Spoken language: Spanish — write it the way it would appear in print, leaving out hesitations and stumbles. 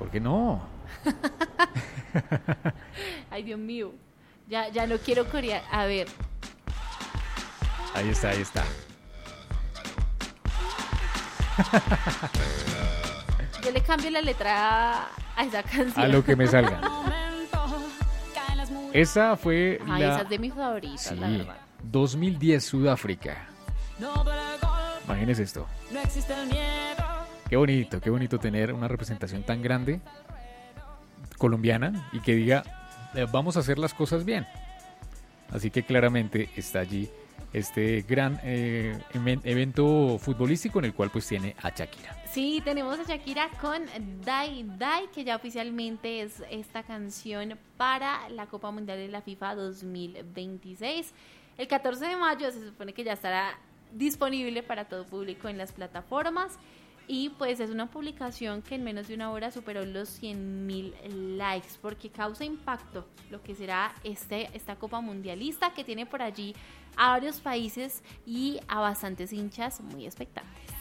¿Por qué no? Ay, Dios mío. Ya no quiero corear. A ver. Ahí está. Yo le cambio la letra a esa canción. A lo que me salga. Esa fue Ay, la... esa es de mis favoritas, Sí, la verdad. 2010 Sudáfrica. Imagínense esto. Qué bonito tener una representación tan grande colombiana y que diga, vamos a hacer las cosas bien. Así que claramente está allí este gran evento futbolístico en el cual pues tiene a Shakira. Sí, tenemos a Shakira con Die Die, que ya oficialmente es esta canción para la Copa Mundial de la FIFA 2026. El 14 de mayo se supone que ya estará disponible para todo público en las plataformas. Y pues es una publicación que en menos de una hora superó los 100,000 likes, porque causa impacto lo que será esta Copa Mundialista, que tiene por allí a varios países y a bastantes hinchas muy expectantes.